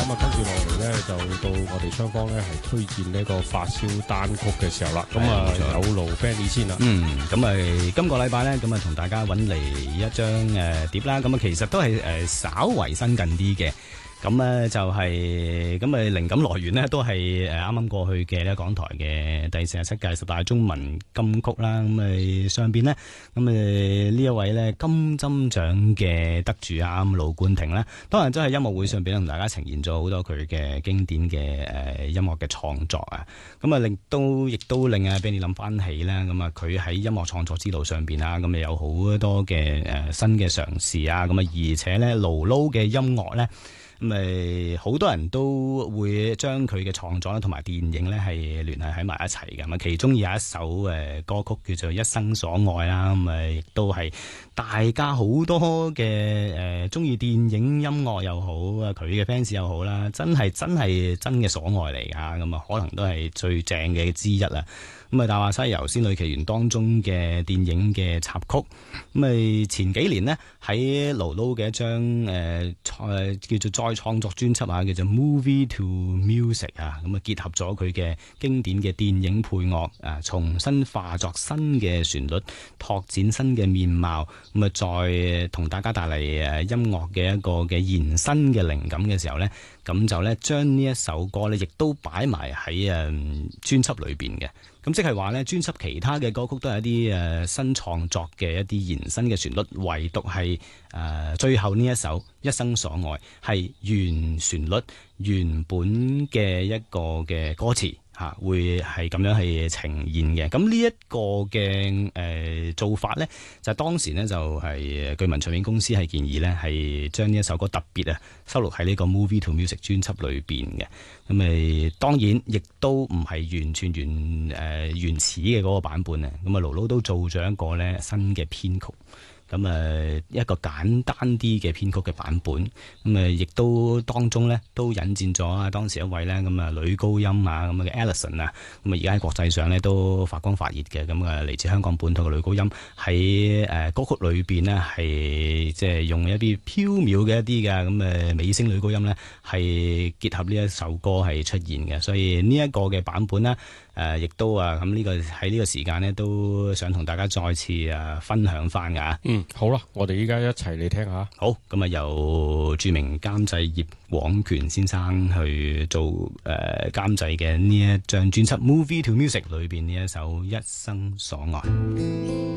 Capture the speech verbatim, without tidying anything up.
咁啊，跟住落嚟咧，就到我哋雙方咧係推薦呢個發燒單曲嘅時候啦。咁啊，有勞 Benny 先啦。 嗯，咁啊，今個禮拜咧，咁啊，同大家揾嚟一張誒碟啦。咁啊，其實都係誒稍為新近啲嘅。咁咧就係咁啊，靈感來源呢都係誒啱啱過去嘅咧港台嘅第四十七屆十大中文金曲啦。咁啊上邊呢，咁啊呢一位咧金針獎嘅得主啊，咁盧冠廷咧，當然真係音樂會上邊同大家呈現咗好多佢嘅經典嘅誒音樂嘅創作啊。咁啊令都亦都令啊 Benny 諗翻起啦。咁啊佢喺音樂創作之路上邊啊，咁啊有好多嘅誒新嘅嘗試啊。咁啊而且咧盧盧嘅音樂咧。咁誒，好多人都會將佢嘅創作咧同埋電影咧係聯繫喺埋一齊嘅。咁啊，其中有一首誒歌曲叫做《一生所愛》啦。咁誒，亦都係大家好多嘅誒中意電影音樂又好啊，佢嘅 fans 又好啦，真係真係真嘅所愛嚟㗎。咁啊，可能都係最正嘅之一啦。咁啊，《大話西遊仙履奇緣》當中嘅電影嘅插曲，咁啊前幾年呢，喺盧盧嘅一張誒誒叫做再創作專輯啊，叫做 Movie to Music 啊，咁啊結合咗佢嘅經典嘅電影配樂啊，重新化作新嘅旋律，拓展新嘅面貌，咁啊再同大家帶嚟誒音樂嘅一個嘅延伸嘅靈感嘅時候呢，咁就咧將呢一首歌呢，亦都擺埋喺誒專輯裏邊嘅。咁即係話咧，專輯其他嘅歌曲都係一啲誒、呃、新創作嘅一啲延伸嘅旋律，唯獨係誒最後呢一首《一生所愛》係原旋律原本嘅一個嘅歌詞嚇、啊，會係咁樣係呈現嘅。咁呢一個嘅誒、呃、做法咧，就當時呢，就係、是、據聞唱片公司係建議咧，係將呢一首歌特別啊收錄喺呢個 Movie to Music 專輯裏邊嘅。咁誒當然亦都唔係完全原誒、呃、原始嘅嗰個版本啊。咁啊，盧盧都做咗一個咧新嘅編曲。咁誒一個簡單啲嘅編曲嘅版本，咁誒亦都當中咧都引薦咗啊當時一位咧咁啊女高音啊咁嘅 Alison 啊，咁啊而家喺國際上咧都發光發熱嘅，咁啊嚟自香港本土嘅女高音喺誒歌曲裏邊呢係即係用一啲飄渺嘅一啲嘅咁誒美聲女高音咧係結合呢一首歌係出現嘅，所以呢一個嘅版本呢。誒，亦、呃、都啊，咁、這、呢個喺呢個時間呢，都想同大家再次啊分享翻㗎。 嗯，好啦，我哋依家一齊嚟聽下。 好，咁啊由著名監製葉廣權先生去做誒、呃、監製嘅呢一張專輯《Movie to Music》裏邊呢一首《一生所愛》。